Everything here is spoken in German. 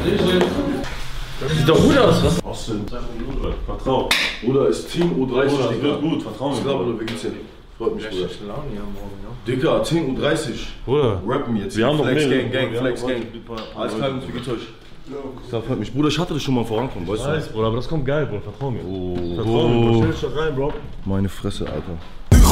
Sieht doch gut aus, was? Austin, vertrau. Bruder, ist Team U30, Bruder, Digga. wird gut, vertrau mir. Ich glaube, wie geht's dir? Freut mich, Bruder. Laune hier morgen, ja. Digga, Team U30. Bruder, Rappen jetzt. wir haben doch Flex mehrere. Gang, Flex Gang. Alles klar, wie geht's euch? Das freut mich. Bruder, ich hatte das schon mal vorankommen, weißt du? Bruder, aber das kommt geil, Bruder, vertrau mir. Oh. Vertrau mir, Bruder, stell dich doch rein, Bro. Meine Fresse, Alter.